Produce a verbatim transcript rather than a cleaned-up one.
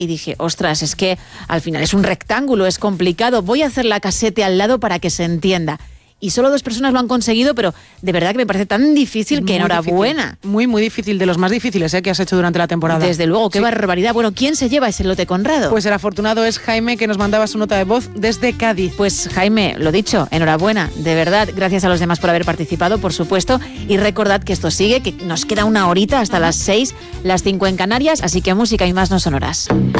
y dije, ostras, es que al final es un rectángulo, es complicado, voy a hacer la casete al lado para que se entienda. Y solo dos personas lo han conseguido, pero de verdad que me parece tan difícil que muy enhorabuena. Difícil. Muy, muy difícil, de los más difíciles ¿eh? que has hecho durante la temporada. Desde luego, qué sí. barbaridad. Bueno, ¿quién se lleva ese lote Conrado? Pues el afortunado es Jaime, que nos mandaba su nota de voz desde Cádiz. Pues Jaime, lo dicho, enhorabuena, de verdad. Gracias a los demás por haber participado, por supuesto. Y recordad que esto sigue, que nos queda una horita hasta las seis, las cinco en Canarias, así que música y más no sonoras.